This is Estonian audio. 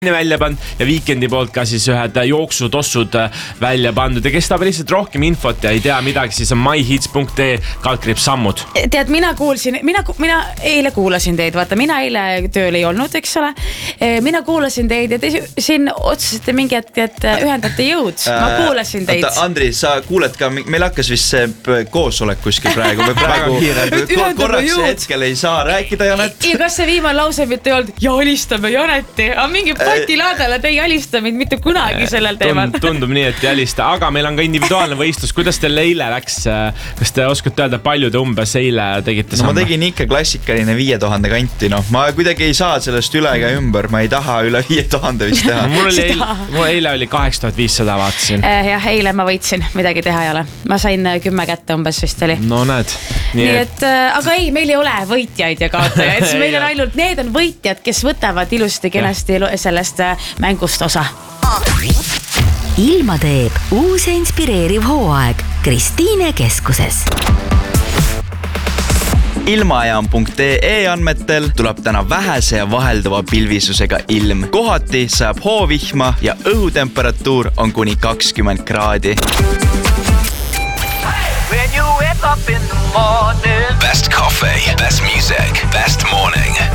välja pannud ja Weekendi poolt ka siis ühed jooksutossud välja pandud ja kes tahab lihtsalt rohkem infot ja ei tea midagi, siis on myhits.ee/sammud. Tead, mina eile kuulasin teid, vaata, mina eile tööl ei olnud, eks ole. Mina kuulasin teid ja te siin otsusite mingi hetk, et ühendate jõud. Ma kuulasin teid. Andri, sa kuuled ka, meil hakkas vist see koosolek kuskil praegu. Me praegu korraks hetkel ei saa rääkida, Janet. Ja kas see viimane lause mitte ei olnud, ja alistame Janeti, mingi patilaadale, te ei alista mind mitte kunagi sellel teemal. Tundub nii, et ei alista, aga meil on ka individuaalne võistlus. Kuidas teil eile läks? Kas te oskate öelda, palju te umbes eile tegite samme? Ma tegin ikka klassikaline 5000 kanti. Ma kuidagi ei saa sellest üle ega ümber. Ma ei taha üle 5000 vist teha. Mul eile oli 8500, vaatasin. Jah, eile ma võitsin, midagi teha ei ole. Ma sain 10 kätte umbes vist oli. No näed. Nii et, aga ei, meil ei ole võitjaid ja kaotajaid. Meil on ainult, need on võitjad, kes võtavad ilusti kenasti sellest mängust osa. Ilma teeb uus ja inspireeriv hooaeg Kristiine keskuses. Ilmajaam.ee andmetel tuleb täna vähese ja vahelduva pilvisusega ilm. Kohati sajab hoovihma ja õhutemperatuur on kuni 20 kraadi. When you wake up in the morning. Best coffee, best music, best morning.